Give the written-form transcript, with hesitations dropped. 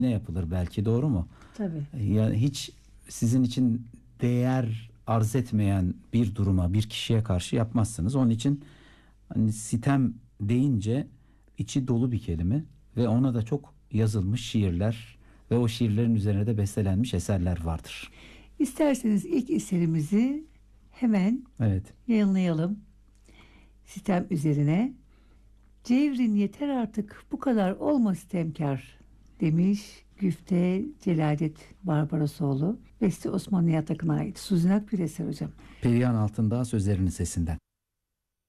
ne yapılır belki, doğru mu? Tabii. Ya hiç sizin için değer arz etmeyen bir duruma, bir kişiye karşı yapmazsınız. Onun için hani sitem deyince içi dolu bir kelime ve ona da çok yazılmış şiirler ve o şiirlerin üzerine de bestelenmiş eserler vardır. İsterseniz ilk eserimizi hemen Evet. yayınlayalım. Sitem üzerine. Cevrin yeter artık bu kadar olma sitemkar demiş Güfte Celadet Barbarosoğlu. Beste Osman Nihat Akın'a ait. Suzinak bir eser hocam. Perihan Altındağ sözlerinin sesinden.